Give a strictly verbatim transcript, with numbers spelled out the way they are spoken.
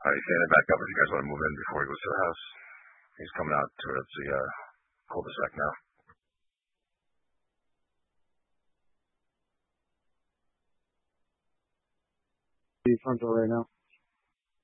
Uh, he's standing back up if you guys want to move in before he goes to the house. He's coming out towards the uh, cul-de-sac now. The front door right now.